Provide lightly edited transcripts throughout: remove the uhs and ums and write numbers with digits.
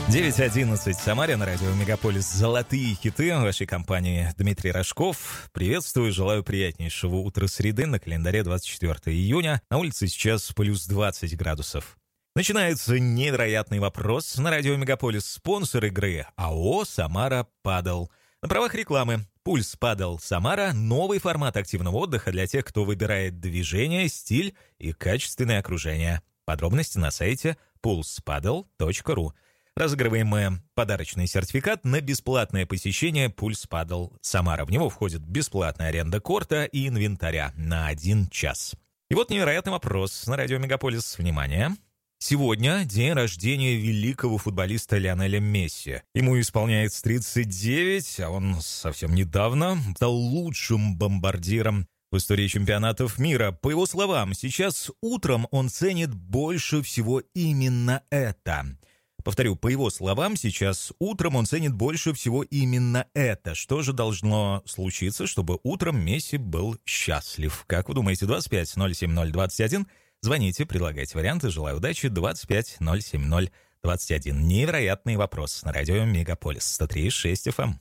9:11 в Самаре, на радио Мегаполис «Золотые хиты» вашей компании Дмитрий Рожков. Приветствую, желаю приятнейшего утра среды, на календаре 24 июня. На улице сейчас плюс 20 градусов. Начинается невероятный вопрос. На радио Мегаполис спонсор игры АО «Самара Падл». На правах рекламы. «Пульс Падл Самара» — новый формат активного отдыха для тех, кто выбирает движение, стиль и качественное окружение. Подробности на сайте pulsepaddle.ru. Разыгрываем мы подарочный сертификат на бесплатное посещение «Пульс Падл Самара». В него входит бесплатная аренда корта и инвентаря на 1 час. И вот невероятный вопрос на радио Мегаполис. Внимание! Сегодня день рождения великого футболиста Лионеля Месси. Ему исполняется 39, а он совсем недавно стал лучшим бомбардиром в истории чемпионатов мира. По его словам, сейчас утром он ценит больше всего именно это. Повторю, по его словам, сейчас утром он ценит больше всего именно это. Что же должно случиться, чтобы утром Месси был счастлив? Как вы думаете, 25-070-21? Звоните, предлагайте варианты. Желаю удачи. 25-070-21. Невероятный вопрос на радио Мегаполис 103,6 FM.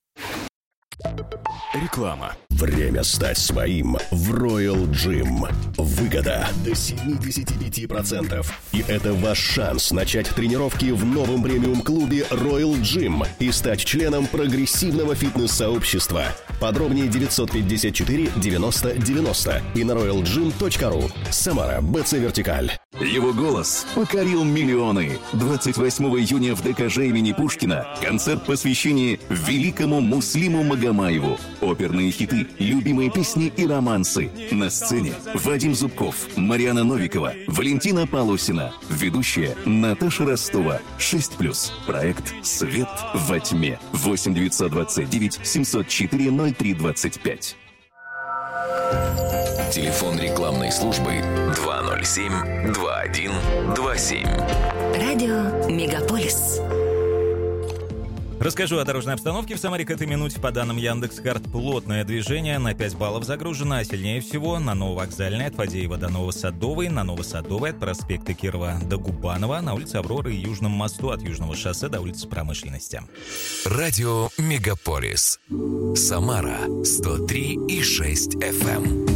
Реклама. Время стать своим в Royal Gym. Выгода до 75%. И это ваш шанс начать тренировки в новом премиум-клубе Royal Gym и стать членом прогрессивного фитнес-сообщества. Подробнее 954 90 90 и на royalgym.ru. Самара, БЦ Вертикаль. Его голос покорил миллионы. 28 июня в ДКЖ имени Пушкина концерт посвящения великому Муслиму Магомаеву. Оперные хиты, любимые песни и романсы. На сцене Вадим Зубков, Марьяна Новикова, Валентина Полосина. Ведущая Наташа Ростова. 6+. Проект «Свет во тьме». 8 929 704 0325. Телефон рекламной службы 207-2127. Радио Мегаполис. Расскажу о дорожной обстановке в Самаре к этой минуте. По данным Яндекс.Карт, плотное движение на 5 баллов загружено, а сильнее всего на Нововокзальной от Фадеева до Новосадовой, на Новосадовой от проспекта Кирова до Губанова, на улице Авроры и Южном мосту от Южного шоссе до улицы Промышленности. Радио Мегаполис. Самара 103,6 FM.